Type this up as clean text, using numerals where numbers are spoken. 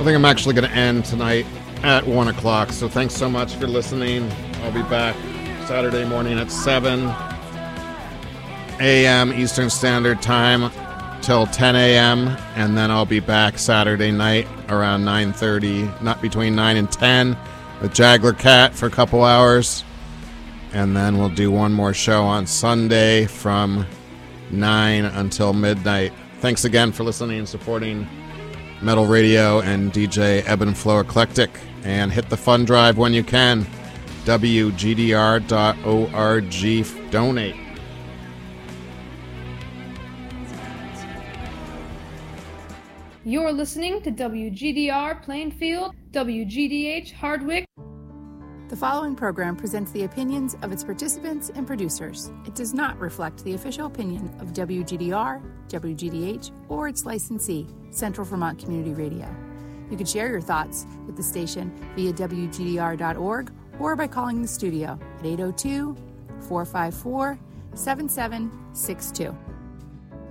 think I'm actually going to end tonight at 1 o'clock. So thanks so much for listening. I'll be back Saturday morning at 7 a.m. Eastern Standard Time till 10 a.m. And then I'll be back Saturday night around 9:30, not between 9 and 10, with Jagler Cat for a couple hours. And then we'll do one more show on Sunday from 9 until midnight. Thanks again for listening and supporting Metal Radio and DJ Ebb and Flow Eclectic. And hit the fund drive when you can. WGDR.org. Donate. You're listening to WGDR Plainfield, WGDH Hardwick. The following program presents the opinions of its participants and producers. It does not reflect the official opinion of WGDR, WGDH, or its licensee, Central Vermont Community Radio. You can share your thoughts with the station via WGDR.org or by calling the studio at 802-454-7762.